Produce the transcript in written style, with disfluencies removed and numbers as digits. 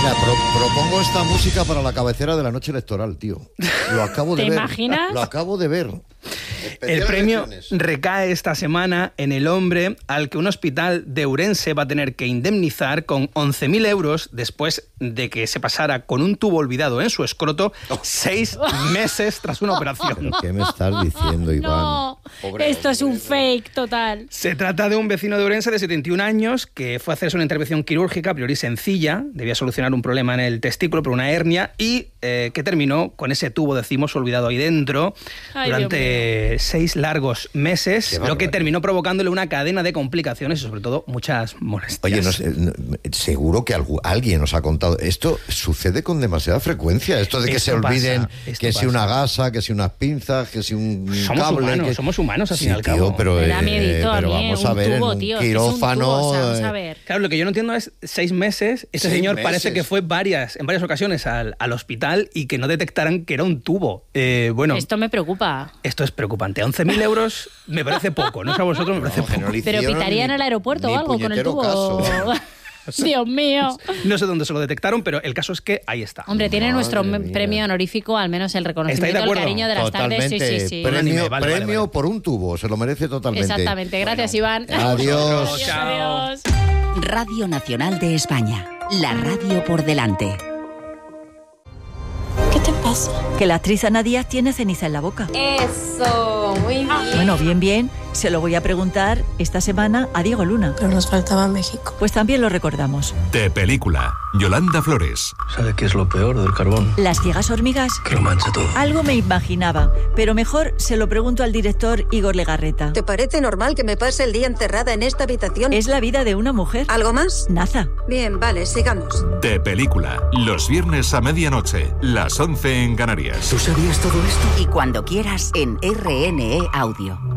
Mira, propongo esta música para la cabecera de la noche electoral, tío. Lo acabo de ver. ¿Te imaginas? Lo acabo de ver. El premio recae esta semana en el hombre al que un hospital de Ourense va a tener que indemnizar con 11.000 euros después de que se pasara con un tubo olvidado en su escroto 6 meses tras una operación. ¿Qué me estás diciendo, Iván? No, esto es un fake total. Se trata de un vecino de Ourense de 71 años que fue a hacerse una intervención quirúrgica a priori sencilla, debía solucionar un problema en el testículo por una hernia y que terminó con ese tubo, decimos, olvidado ahí dentro durante 6 largos meses, lo que terminó provocándole una cadena de complicaciones y sobre todo muchas molestias. Oye, seguro que alguien nos ha contado. Esto sucede con demasiada frecuencia, esto de que se olviden que si una gasa, que si unas pinzas, que si un cable. Somos humanos al fin y al tío, cabo. pero, Me da miedito a mí, vamos a ver, tubo, en un tío, quirófano. vamos a ver. Claro, lo que yo no entiendo es 6 meses. Este 6 señor meses. parece que fue en varias ocasiones al hospital y que no detectaran que era un tubo. Bueno, Esto me preocupa. esto es preocupante. 11.000 euros me parece poco, ¿no? A vosotros me parece poco. Pero pitaría en el aeropuerto o algo con el tubo. Dios mío. No sé dónde se lo detectaron, pero el caso es que ahí está. Hombre, tiene nuestro mía. premio honorífico, al menos el ¿Estáis de reconocimiento, el acuerdo? cariño de las tardes. Totalmente. Sí. Premio, Vale, premio vale. por un tubo, se lo merece totalmente. Exactamente. Gracias, Iván. Adiós. Chao. Adiós. Radio Nacional de España. La radio por delante. ¿Qué te pasa? Que la actriz Ana Díaz tiene ceniza en la boca. Eso, muy bien. Bueno, bien, se lo voy a preguntar esta semana a Diego Luna. Pero nos faltaba México. Pues también lo recordamos. De película, Yolanda Flores. ¿Sabe qué es lo peor del carbón? Las ciegas hormigas. Que lo mancha todo. Algo me imaginaba, pero mejor se lo pregunto al director Igor Legarreta. ¿Te parece normal que me pase el día encerrada en esta habitación? Es la vida de una mujer. ¿Algo más? Naza. Bien, vale, sigamos. De película, los viernes a medianoche, las 11 en Canarias. ¿Tú sabías todo esto? Y cuando quieras en RNE Audio.